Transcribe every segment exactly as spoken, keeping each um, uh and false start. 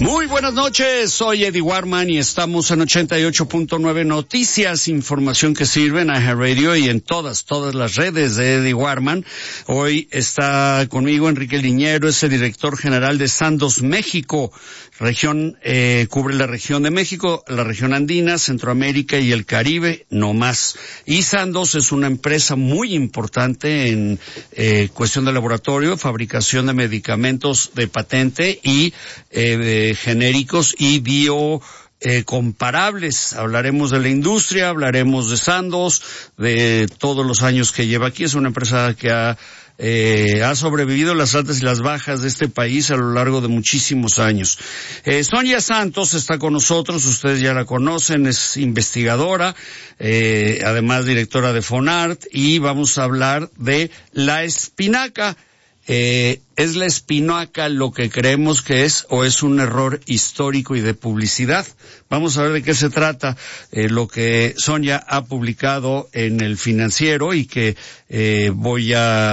Muy buenas noches, soy Eddie Warman y estamos en ochenta y ocho punto nueve Noticias, información que sirve en iHeartRadio y en todas, todas las redes de Eddie Warman. Hoy está conmigo Enrique Liñero, es el director general de Sandoz México, región, eh, cubre la región de México, la región andina, Centroamérica y el Caribe, no más. Y Sandoz es una empresa muy importante en eh, cuestión de laboratorio, fabricación de medicamentos de patente y eh, de genéricos y bio eh, comparables. Hablaremos de la industria, hablaremos de Sandoz, de todos los años que lleva aquí. Es una empresa que ha eh, ha sobrevivido las altas y las bajas de este país a lo largo de muchísimos años. Eh, Sonia Santos está con nosotros, ustedes ya la conocen, es investigadora, eh, además directora de Fonart, y vamos a hablar de la espinaca. Eh, ¿Es la espinaca lo que creemos que es o es un error histórico y de publicidad? Vamos a ver de qué se trata, eh, lo que Sonia ha publicado en El Financiero y que eh, voy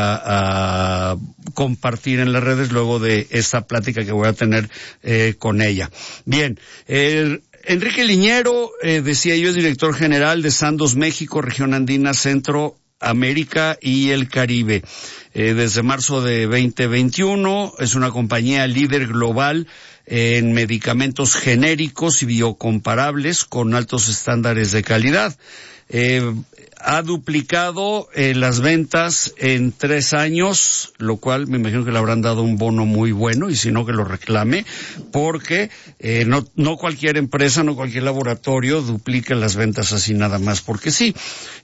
a, a compartir en las redes luego de esta plática que voy a tener eh, con ella. Bien, eh, Enrique Liñero, eh, decía yo, es director general de Sandoz México, región andina, Centro América y el Caribe. Eh, desde marzo de veinte veintiuno es una compañía líder global en medicamentos genéricos y biocomparables con altos estándares de calidad. Eh, ha duplicado eh, las ventas en tres años, lo cual me imagino que le habrán dado un bono muy bueno, y si no que lo reclame, porque eh, no, no cualquier empresa, no cualquier laboratorio duplica las ventas así nada más, porque sí.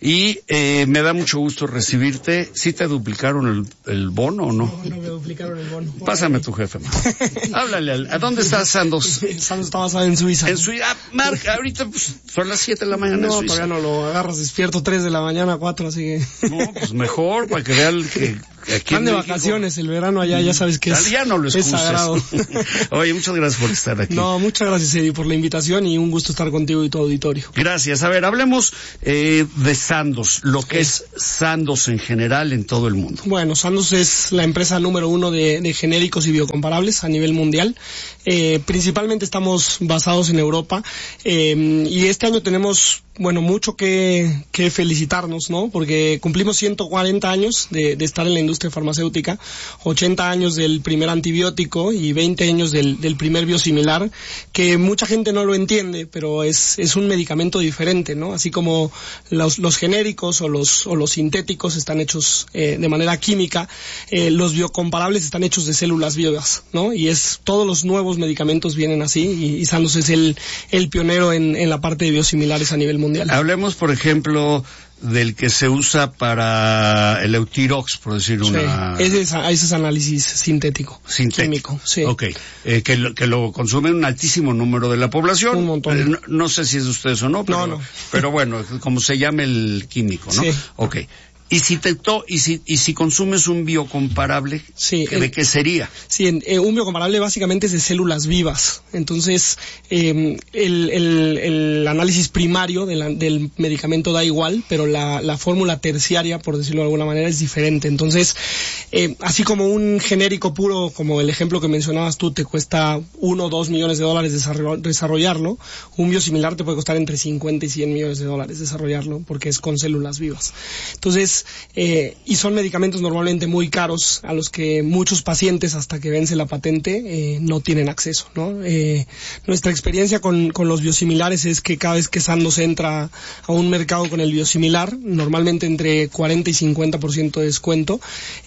Y eh, me da mucho gusto recibirte. ¿Sí te duplicaron el, el bono o no? No, no me duplicaron el bono. Pásame tu jefe. Háblale. Al, ¿A dónde estás, Sandoz? Sandoz está basado en Suiza. En Suiza. Ah, Marca, ahorita pues, son las siete de la mañana no, en Suiza. Todavía no lo agarras despierto tres de la mañana, cuatro, así que... No, pues mejor, para que vean que... Aquí están de México, vacaciones, el verano allá, ya sabes que es, ya no lo es sagrado. Oye, muchas gracias por estar aquí. No, muchas gracias, Eddie, por la invitación y un gusto estar contigo y tu auditorio. Gracias. A ver, hablemos eh, de Sandoz, lo que es Sandoz en general en todo el mundo. Bueno, Sandoz es la empresa número uno de, de genéricos y biocomparables a nivel mundial. Eh, principalmente estamos basados en Europa eh, y este año tenemos... Bueno, mucho que, que felicitarnos, ¿no? Porque cumplimos ciento cuarenta años de, de estar en la industria farmacéutica, ochenta años del primer antibiótico y veinte años del, del primer biosimilar, que mucha gente no lo entiende, pero es, es un medicamento diferente, ¿no? Así como los, los genéricos o los, o los sintéticos están hechos eh, de manera química, eh, los biocomparables están hechos de células vivas, ¿no? Y es, todos los nuevos medicamentos vienen así, y, y Sandoz es el, el pionero en, en la parte de biosimilares a nivel mundial. Mundial. Hablemos, por ejemplo, del que se usa para el Eutirox, por decir una... Sí, ese es, ese es análisis sintético, sintético. Químico, sí. Ok, eh, que, lo, que lo consume un altísimo número de la población. Un montón. Eh, no, no sé si es de ustedes o no, pero, no, no. pero bueno, como se llama el químico, ¿no? Sí. Ok. Y si te to, y si y si consumes un biocomparable, sí, ¿de en, qué sería? Sí, en, eh, un biocomparable básicamente es de células vivas. Entonces, eh, el, el, el análisis primario de la, del medicamento da igual, pero la, la fórmula terciaria, por decirlo de alguna manera, es diferente. Entonces, eh, así como un genérico puro, como el ejemplo que mencionabas tú, te cuesta uno o dos millones de dólares desarrollarlo, un biosimilar te puede costar entre cincuenta y cien millones de dólares desarrollarlo, porque es con células vivas. Entonces, Eh, y son medicamentos normalmente muy caros a los que muchos pacientes, hasta que vence la patente, eh, no tienen acceso, ¿no? Eh, nuestra experiencia con, con los biosimilares es que cada vez que Sandoz entra a un mercado con el biosimilar, normalmente entre cuarenta y cincuenta por ciento de descuento,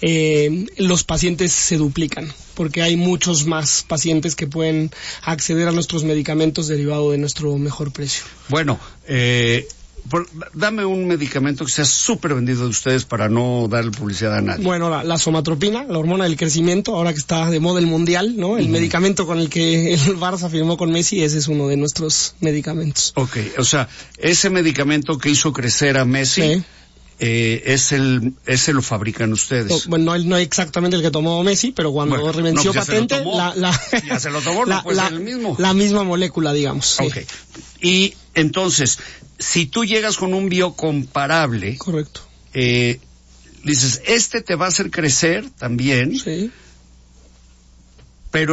eh, los pacientes se duplican, porque hay muchos más pacientes que pueden acceder a nuestros medicamentos derivado de nuestro mejor precio. Bueno, eh... Por, dame un medicamento que sea súper vendido de ustedes para no darle publicidad a nadie. Bueno, la, la somatropina, la hormona del crecimiento, ahora que está de moda el mundial, ¿no? El uh-huh. medicamento con el que el Barça firmó con Messi, ese es uno de nuestros medicamentos. Ok, o sea, ese medicamento que hizo crecer a Messi... Sí. Eh, es el, ese lo fabrican ustedes. No, bueno, no, no exactamente el que tomó Messi, pero cuando bueno, revenció no, pues patente, se la, la, ya se lo tomó, la, no puede la, ser el mismo. La misma molécula, digamos. Ok. Sí. Y entonces, si tú llegas con un biocomparable. Correcto. Eh, dices, este te va a hacer crecer también. Sí. Pero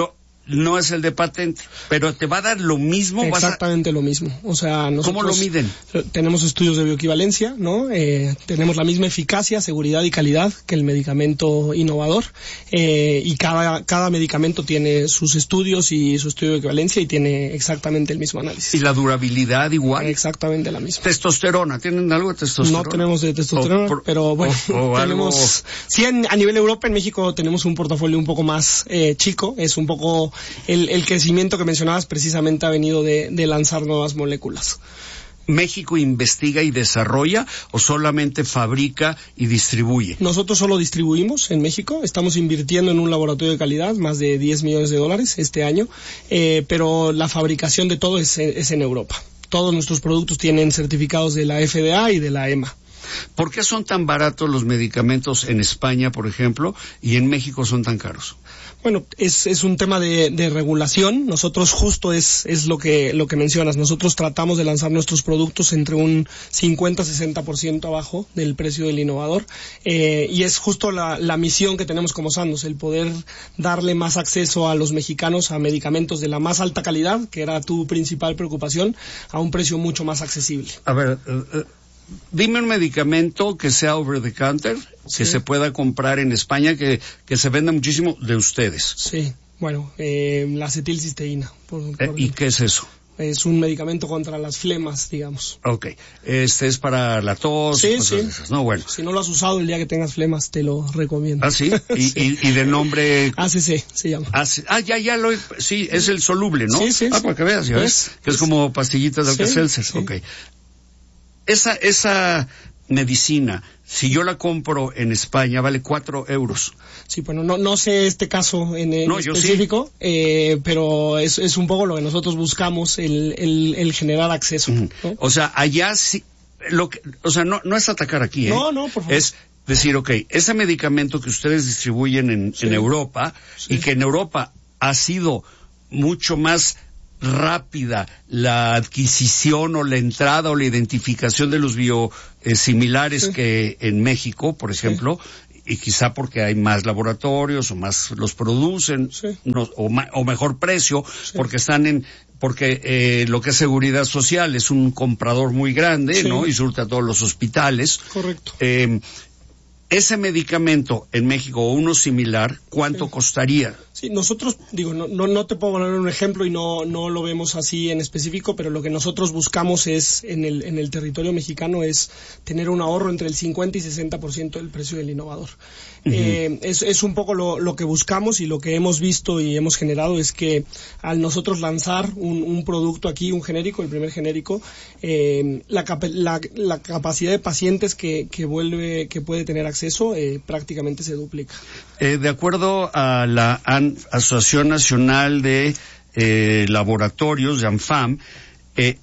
no es el de patente, pero te va a dar lo mismo. Exactamente vas a... lo mismo. O sea, nosotros ¿Cómo lo miden? Tenemos estudios de bioequivalencia, ¿no? Eh, tenemos la misma eficacia, seguridad y calidad que el medicamento innovador, eh, y cada, cada medicamento tiene sus estudios y su estudio de equivalencia y tiene exactamente el mismo análisis. ¿Y la durabilidad igual? Exactamente la misma. ¿Testosterona? ¿Tienen algo de testosterona? No tenemos de testosterona, o, pero bueno, o, o tenemos... algo... Sí, en, a nivel Europa, en México tenemos un portafolio un poco más eh, chico, es un poco el, el crecimiento que mencionabas precisamente ha venido de, de lanzar nuevas moléculas. ¿México investiga y desarrolla o solamente fabrica y distribuye? Nosotros solo distribuimos en México, estamos invirtiendo en un laboratorio de calidad, más de diez millones de dólares este año, eh, pero la fabricación de todo es, es en Europa. Todos nuestros productos tienen certificados de la F D A y de la E M A. ¿Por qué son tan baratos los medicamentos en España, por ejemplo, y en México son tan caros? Bueno, es, es un tema de, de regulación. Nosotros justo es, es lo que, lo que mencionas. Nosotros tratamos de lanzar nuestros productos entre un cincuenta a sesenta por ciento abajo del precio del innovador. Eh, y es justo la, la misión que tenemos como Sandoz, el poder darle más acceso a los mexicanos a medicamentos de la más alta calidad, que era tu principal preocupación, a un precio mucho más accesible. A ver, uh, uh... dime un medicamento que sea over the counter, sí, que se pueda comprar en España, que, que se venda muchísimo de ustedes. Sí, bueno, eh, la acetilcisteína. Por, por eh, ¿Y qué es eso? Es un medicamento contra las flemas, digamos. Ok, este es para la tos. Sí, y cosas sí. de esas. No, bueno. Si no lo has usado el día que tengas flemas, te lo recomiendo. Ah, sí, y, sí. y, y de nombre... A C C se llama. Ah, ah, ya, ya lo... Sí, es el soluble, ¿no? Sí, sí. Ah, sí. para que veas, ya ves, que es, es como pastillitas de Alka-Seltzer. Sí, sí. Ok. Esa, esa medicina, si yo la compro en España, vale cuatro euros. Sí, bueno, no, no sé este caso en, en no, específico, sí. eh, pero es, es un poco lo que nosotros buscamos, el, el, el generar acceso. Uh-huh. ¿No? O sea, allá sí, lo que, o sea, no, no es atacar aquí, ¿eh? No, no, por favor. Es decir, ok, ese medicamento que ustedes distribuyen en, sí. en Europa, sí. y que en Europa ha sido mucho más rápida la adquisición o la entrada o la identificación de los biosimilares sí. que en México, por ejemplo, sí. y quizá porque hay más laboratorios o más los producen, sí. no, o, ma, o mejor precio, sí. porque están en, porque eh, lo que es seguridad social es un comprador muy grande, sí. ¿no? Y surte a todos los hospitales. Correcto. Eh, ese medicamento en México o uno similar, ¿cuánto sí. costaría? Sí, nosotros, digo, no, no, no te puedo poner un ejemplo y no, no lo vemos así en específico, pero lo que nosotros buscamos es, en el, en el territorio mexicano, es tener un ahorro entre el cincuenta y sesenta por ciento del precio del innovador. Uh-huh. Eh, es, es un poco lo, lo que buscamos y lo que hemos visto y hemos generado es que al nosotros lanzar un, un producto aquí, un genérico, el primer genérico, eh, la, la, la capacidad de pacientes que, que vuelve, que puede tener acceso, eh, prácticamente se duplica. Eh, de acuerdo a la AN, Asociación Nacional de eh, Laboratorios, de ANFAM, eh,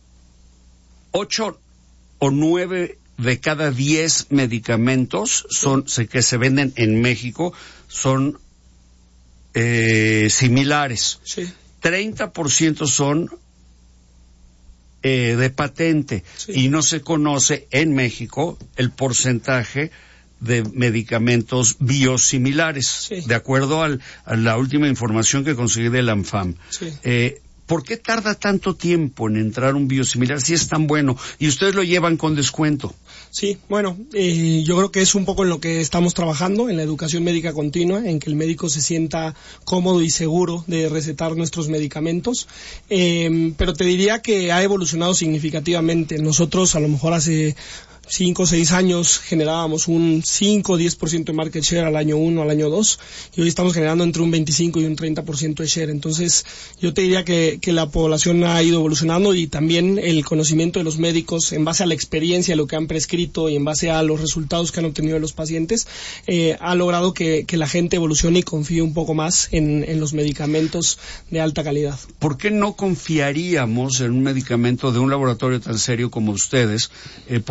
ocho o nueve de cada diez medicamentos son se, que se venden en México son eh, similares. Sí. treinta por ciento son eh, de patente, sí. y no se conoce en México el porcentaje de medicamentos biosimilares, sí. de acuerdo al, a la última información que conseguí del ANFAM. Sí. Eh, ¿Por qué tarda tanto tiempo en entrar un biosimilar si es tan bueno? Y ustedes lo llevan con descuento. Sí, bueno, eh, yo creo que es un poco en lo que estamos trabajando, en la educación médica continua, en que el médico se sienta cómodo y seguro de recetar nuestros medicamentos. Eh, pero te diría que ha evolucionado significativamente. Nosotros a lo mejor hace cinco o seis años generábamos un cinco o diez por ciento de market share al año uno, al año dos, y hoy estamos generando entre un veinticinco y un treinta por ciento de share. Entonces, yo te diría que, que la población ha ido evolucionando y también el conocimiento de los médicos en base a la experiencia, lo que han prescrito y en base a los resultados que han obtenido de los pacientes, eh, ha logrado que, que la gente evolucione y confíe un poco más en, en los medicamentos de alta calidad. ¿Por qué no confiaríamos en un medicamento de un laboratorio tan serio como ustedes? Eh, ¿Por qué no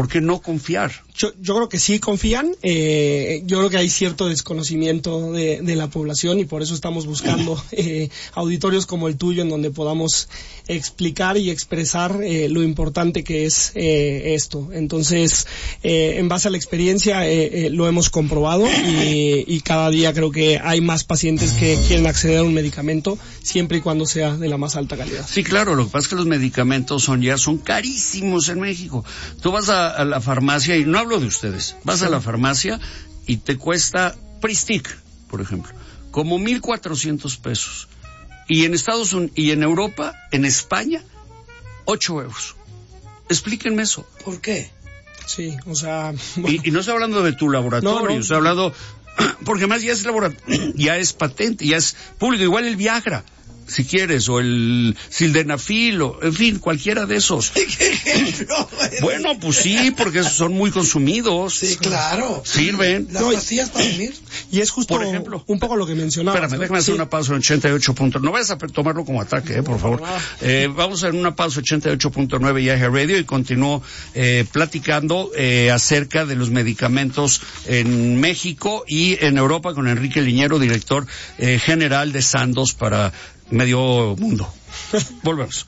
confiar. Yo, yo creo que sí confían. Eh, yo creo que hay cierto desconocimiento de, de la población y por eso estamos buscando eh, auditorios como el tuyo en donde podamos explicar y expresar eh, lo importante que es eh, esto. Entonces, eh, en base a la experiencia eh, eh, lo hemos comprobado y, y cada día creo que hay más pacientes que quieren acceder a un medicamento siempre y cuando sea de la más alta calidad. Sí, claro, lo que pasa es que los medicamentos son ya son carísimos en México. Tú vas a, a la farmacia y no hablo de ustedes, vas sí. a la farmacia y te cuesta Pristic, por ejemplo, como mil cuatrocientos pesos. Y en Estados Unidos, y en Europa, en España, ocho euros. Explíquenme eso. ¿Por qué? Sí, o sea... Bueno. Y, y no estoy hablando de tu laboratorio, no, no. estoy hablando... Porque más ya es laboratorio, ya es patente, ya es público, igual el Viagra, si quieres, o el sildenafil, o en fin, cualquiera de esos. ¿Qué ejemplo? Bueno, pues sí, porque son muy consumidos. Sí, claro. Sirven. Las no, pastillas para dormir. Y es justo por ejemplo, un poco lo que mencionabas. Espérame, ¿no? déjame hacer sí. una pausa en ochenta y ocho punto nueve. No vayas a tomarlo como ataque, eh, por favor. Eh, vamos a hacer una pausa ochenta y ocho punto nueve y A G Radio y continúo eh, platicando eh, acerca de los medicamentos en México y en Europa con Enrique Liñero, director eh, general de Sandoz para medio mundo. Volvemos.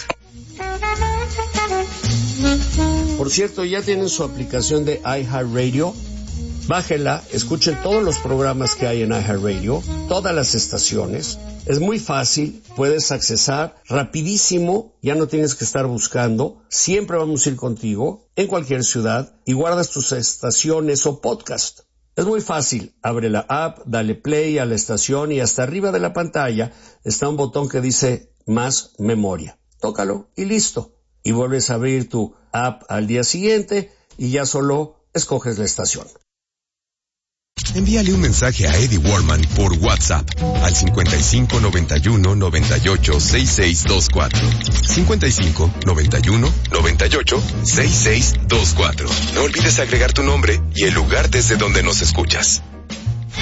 Por cierto, ya tienen su aplicación de iHeartRadio. Bájela, escuchen todos los programas que hay en iHeartRadio, todas las estaciones. Es muy fácil, puedes accesar rapidísimo, ya no tienes que estar buscando. Siempre vamos a ir contigo, en cualquier ciudad, y guardas tus estaciones o podcast. Es muy fácil, abre la app, dale play a la estación y hasta arriba de la pantalla está un botón que dice más memoria. Tócalo y listo. Y vuelves a abrir tu app al día siguiente y ya solo escoges la estación. Envíale un mensaje a Eddie Warman por WhatsApp al cincuenta y cinco noventa y uno noventa y ocho sesenta y seis veinticuatro. cincuenta y cinco noventa y uno noventa y ocho sesenta y seis veinticuatro. No olvides agregar tu nombre y el lugar desde donde nos escuchas.